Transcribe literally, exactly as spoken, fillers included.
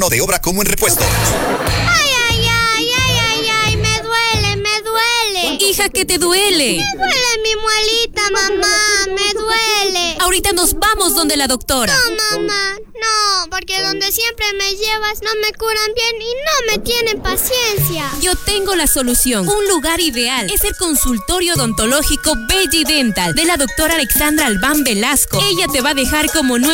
de obra como en repuesto. Ay, ay, ay, ay, ay, ay, me duele, me duele. Hija, ¿qué te duele? Me duele mi muelita, mamá, me duele. Ahorita nos vamos donde la doctora. No, mamá, no, porque donde siempre me llevas no me curan bien y no me tienen paciencia. Yo tengo la solución. Un lugar ideal es el consultorio odontológico Belly Dental de la doctora Alexandra Albán Velasco. Ella te va a dejar como nuevo